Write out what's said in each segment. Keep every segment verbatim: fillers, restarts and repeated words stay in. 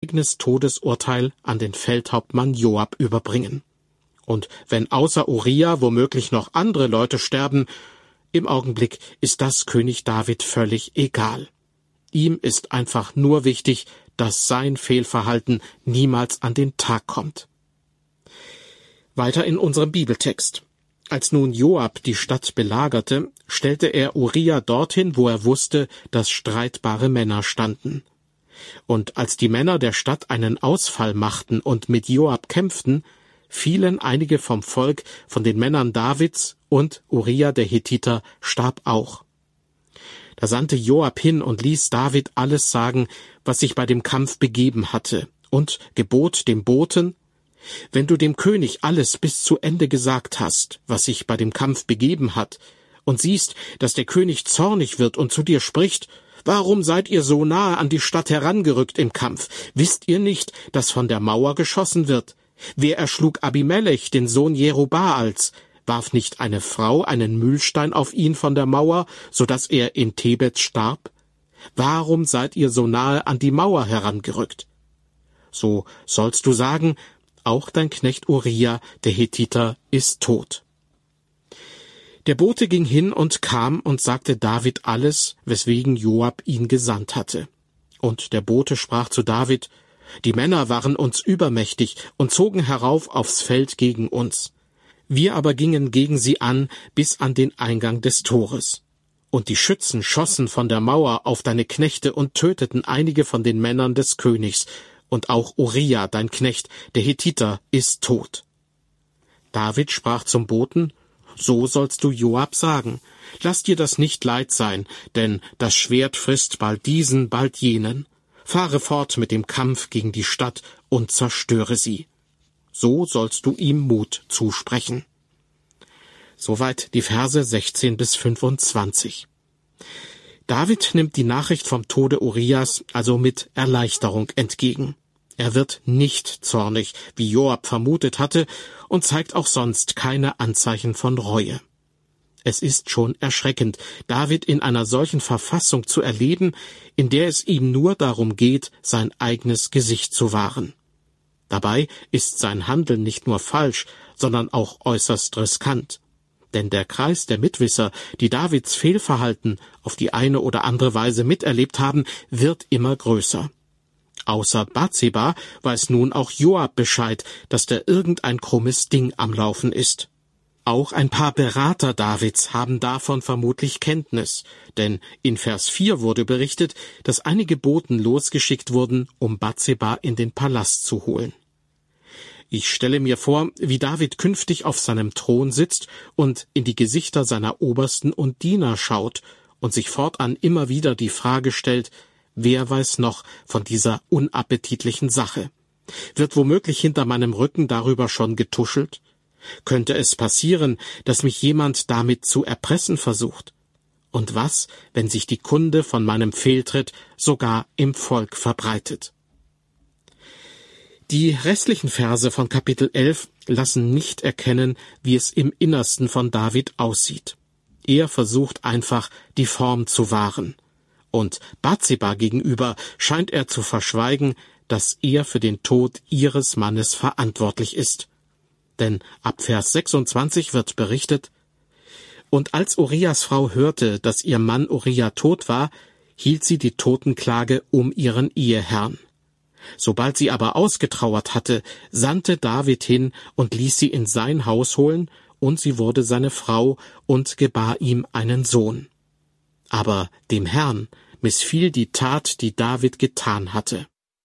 eigenes Todesurteil an den Feldhauptmann Joab überbringen. Und wenn außer Uriah womöglich noch andere Leute sterben, im Augenblick ist das König David völlig egal. Ihm ist einfach nur wichtig, dass sein Fehlverhalten niemals an den Tag kommt. Weiter in unserem Bibeltext. Als nun Joab die Stadt belagerte, stellte er Uriah dorthin, wo er wusste, dass streitbare Männer standen. Und als die Männer der Stadt einen Ausfall machten und mit Joab kämpften, fielen einige vom Volk, von den Männern Davids, und Uriah der Hethiter starb auch. Da sandte Joab hin und ließ David alles sagen, was sich bei dem Kampf begeben hatte, und gebot dem Boten: Wenn du dem König alles bis zu Ende gesagt hast, was sich bei dem Kampf begeben hat, und siehst, dass der König zornig wird und zu dir spricht: Warum seid ihr so nahe an die Stadt herangerückt im Kampf? Wisst ihr nicht, dass von der Mauer geschossen wird? Wer erschlug Abimelech, den Sohn Jerubaals? Warf nicht eine Frau einen Mühlstein auf ihn von der Mauer, so dass er in Tebet starb? Warum seid ihr so nahe an die Mauer herangerückt? So sollst du sagen: Auch dein Knecht Uriah, der Hethiter, ist tot. Der Bote ging hin und kam und sagte David alles, weswegen Joab ihn gesandt hatte. Und der Bote sprach zu David: Die Männer waren uns übermächtig und zogen herauf aufs Feld gegen uns. Wir aber gingen gegen sie an bis an den Eingang des Tores. Und die Schützen schossen von der Mauer auf deine Knechte und töteten einige von den Männern des Königs, und auch Uriah, dein Knecht, der Hethiter, ist tot. David sprach zum Boten: So sollst du Joab sagen: Lass dir das nicht leid sein, denn das Schwert frisst bald diesen, bald jenen. Fahre fort mit dem Kampf gegen die Stadt und zerstöre sie. So sollst du ihm Mut zusprechen. Soweit die Verse sechzehn bis fünfundzwanzig. David nimmt die Nachricht vom Tode Urias also mit Erleichterung entgegen. Er wird nicht zornig, wie Joab vermutet hatte, und zeigt auch sonst keine Anzeichen von Reue. Es ist schon erschreckend, David in einer solchen Verfassung zu erleben, in der es ihm nur darum geht, sein eigenes Gesicht zu wahren. Dabei ist sein Handeln nicht nur falsch, sondern auch äußerst riskant. Denn der Kreis der Mitwisser, die Davids Fehlverhalten auf die eine oder andere Weise miterlebt haben, wird immer größer. Außer Bathseba weiß nun auch Joab Bescheid, dass da irgendein krummes Ding am Laufen ist. Auch ein paar Berater Davids haben davon vermutlich Kenntnis, denn in Vers vier wurde berichtet, dass einige Boten losgeschickt wurden, um Bathseba in den Palast zu holen. Ich stelle mir vor, wie David künftig auf seinem Thron sitzt und in die Gesichter seiner Obersten und Diener schaut und sich fortan immer wieder die Frage stellt: Wer weiß noch von dieser unappetitlichen Sache? Wird womöglich hinter meinem Rücken darüber schon getuschelt? Könnte es passieren, dass mich jemand damit zu erpressen versucht? Und was, wenn sich die Kunde von meinem Fehltritt sogar im Volk verbreitet? Die restlichen Verse von Kapitel elf lassen nicht erkennen, wie es im Innersten von David aussieht. Er versucht einfach, die Form zu wahren. Und Bathseba gegenüber scheint er zu verschweigen, dass er für den Tod ihres Mannes verantwortlich ist. Denn ab Vers sechsundzwanzig wird berichtet: Und als Urias Frau hörte, dass ihr Mann Uriah tot war, hielt sie die Totenklage um ihren Eheherrn. Sobald sie aber ausgetrauert hatte, sandte David hin und ließ sie in sein Haus holen, und sie wurde seine Frau und gebar ihm einen Sohn. Aber dem Herrn missfiel die Tat, die David getan hatte.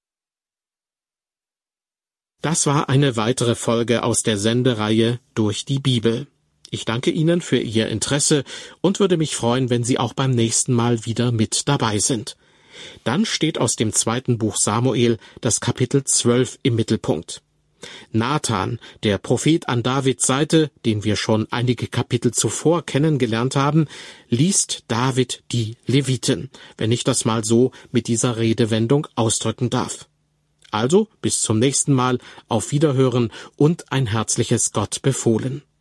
Das war eine weitere Folge aus der Sendereihe Durch die Bibel. Ich danke Ihnen für Ihr Interesse und würde mich freuen, wenn Sie auch beim nächsten Mal wieder mit dabei sind. Dann steht aus dem zweiten Buch Samuel das Kapitel zwölf im Mittelpunkt. Nathan, der Prophet an Davids Seite, den wir schon einige Kapitel zuvor kennengelernt haben, liest David die Leviten, wenn ich das mal so mit dieser Redewendung ausdrücken darf. Also bis zum nächsten Mal, auf Wiederhören und ein herzliches Gott befohlen.